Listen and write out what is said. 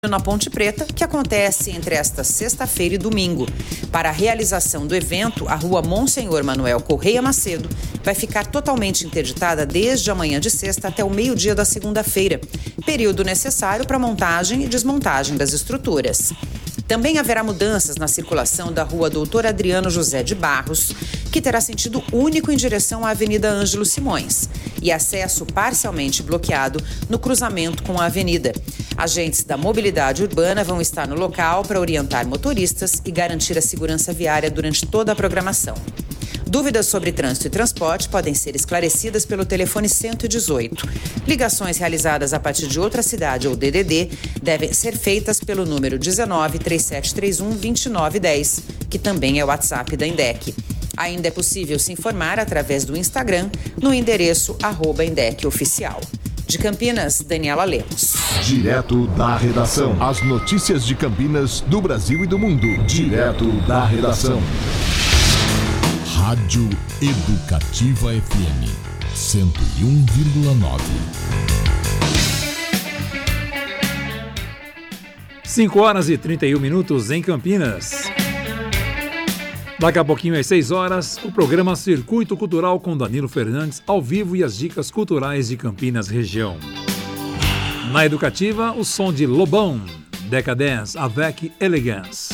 na Ponte Preta, que acontece entre esta sexta-feira e domingo. Para a realização do evento, a rua Monsenhor Manuel Correia Macedo vai ficar totalmente interditada desde a manhã de sexta até o meio-dia da segunda-feira, período necessário para montagem e desmontagem das estruturas. Também haverá mudanças na circulação da rua Doutor Adriano José de Barros, que terá sentido único em direção à Avenida Ângelo Simões, e acesso parcialmente bloqueado no cruzamento com a avenida. Agentes da mobilidade urbana vão estar no local para orientar motoristas e garantir a segurança viária durante toda a programação. Dúvidas sobre trânsito e transporte podem ser esclarecidas pelo telefone 118. Ligações realizadas a partir de outra cidade ou DDD devem ser feitas pelo número 19 3731 2910, que também é o WhatsApp da INDEC. Ainda é possível se informar através do Instagram no endereço @INDECOficial. De Campinas, Daniela Lemos. Direto da redação. As notícias de Campinas, do Brasil e do mundo. Direto da redação. Rádio Educativa FM 101,9. 5h31 em Campinas. Daqui a pouquinho, às 6 horas, o programa Circuito Cultural com Danilo Fernandes, ao vivo, e as dicas culturais de Campinas região. Na Educativa, o som de Lobão, Decadence, Avec Elegance.